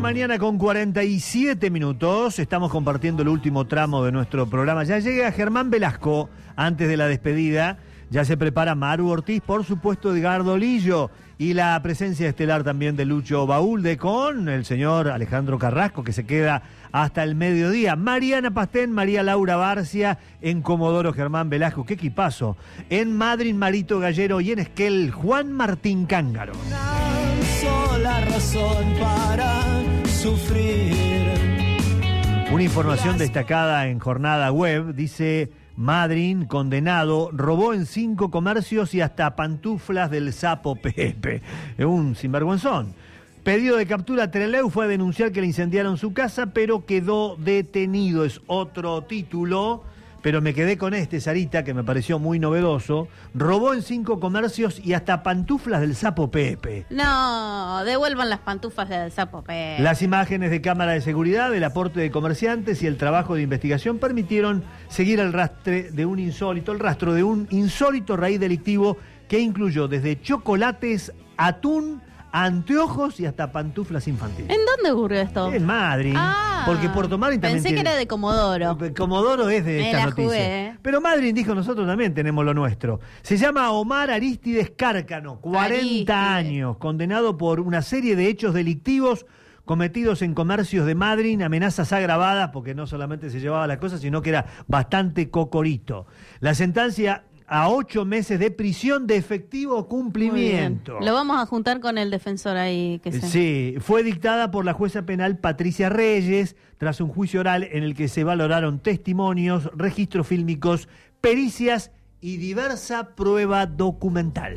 mañana con 47 minutos. Estamos compartiendo el último tramo de nuestro programa. Ya llega Germán Velasco antes de la despedida. Ya se prepara Maru Ortiz, por supuesto, Edgardo Lillo. Y la presencia estelar también de Lucho Baúlde con el señor Alejandro Carrasco, que se queda hasta el mediodía. Mariana Pastén, María Laura Barcia, en Comodoro Germán Velasco. ¡Qué equipazo! En Madrid, Marito Gallero y en Esquel, Juan Martín Cángaro. Una sola razón para sufrir. Una información destacada en Jornada Web, dice: Madryn, condenado, robó en 5 comercios y hasta pantuflas del sapo Pepe. Es un sinvergüenzón. Pedido de captura, Trelew fue a denunciar que le incendiaron su casa, pero quedó detenido. Es otro título, pero me quedé con este, Sarita, que me pareció muy novedoso. Robó en 5 comercios y hasta pantuflas del sapo Pepe. No, devuelvan las pantuflas del sapo Pepe. Las imágenes de cámara de seguridad, el aporte de comerciantes y el trabajo de investigación permitieron seguir el rastro de un insólito raíz delictivo que incluyó desde chocolates, atún, anteojos y hasta pantuflas infantiles. ¿En dónde ocurrió esto? En Madrid. Porque Puerto Madryn también pensé que era de Comodoro. Comodoro es de esta noticia. Jugué. Pero Madryn dijo: nosotros también tenemos lo nuestro. Se llama Omar Aristides Cárcano, 40 años, condenado por una serie de hechos delictivos cometidos en comercios de Madryn, amenazas agravadas, porque no solamente se llevaba las cosas, sino que era bastante cocorito. La sentencia: a 8 meses de prisión de efectivo cumplimiento. Lo vamos a juntar con el defensor ahí. Sí, fue dictada por la jueza penal Patricia Reyes tras un juicio oral en el que se valoraron testimonios, registros fílmicos, pericias y diversa prueba documental.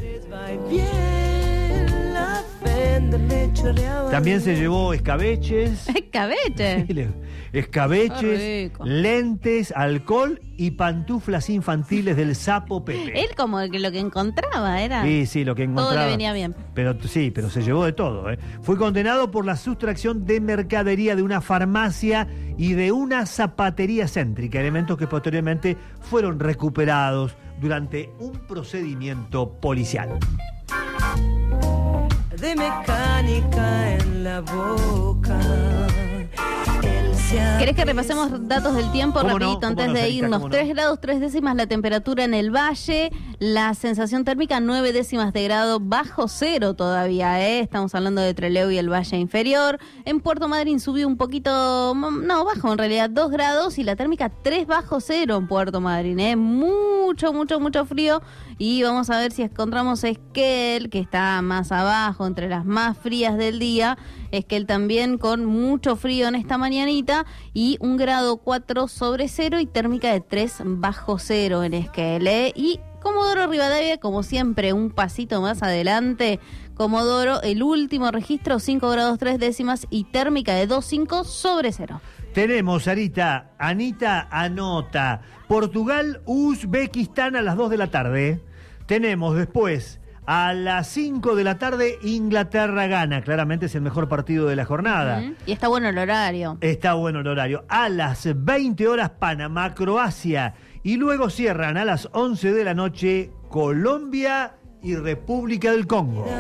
También se llevó escabeches. ¿Escabeche? Sí, escabeches, lentes, alcohol y pantuflas infantiles del sapo Pepe. Él como que lo que encontraba era. Sí, lo que encontraba. Todo le venía bien. Pero se llevó de todo, ¿eh? Fue condenado por la sustracción de mercadería de una farmacia y de una zapatería céntrica, elementos que posteriormente fueron recuperados durante un procedimiento policial. De mecánica en la boca. ¿Querés que repasemos datos del tiempo rapidito antes de irnos? 3 grados 3 décimas la temperatura en el valle, la sensación térmica 9 décimas de grado bajo cero todavía, Estamos hablando de Trelew y el valle inferior. En Puerto Madryn subió un poquito, no, bajo en realidad, 2 grados y la térmica 3 bajo cero en Puerto Madryn, Mucho frío. Y vamos a ver si encontramos Esquel, que está más abajo, entre las más frías del día. Esquel también con mucho frío en esta mañanita y 1 grado 4 sobre cero y térmica de 3 bajo cero en Esquel, Y Comodoro Rivadavia, como siempre, un pasito más adelante. Comodoro, el último registro, 5 grados 3 décimas y térmica de 2,5 sobre cero. Tenemos, Sarita, Anita anota, Portugal, Uzbekistán a las 2 de la tarde. Tenemos después, a las 5 de la tarde, Inglaterra gana. Claramente es el mejor partido de la jornada. Y está bueno el horario. Está bueno el horario. A las 20 horas, Panamá, Croacia. Y luego cierran a las 11 de la noche, Colombia y República del Congo.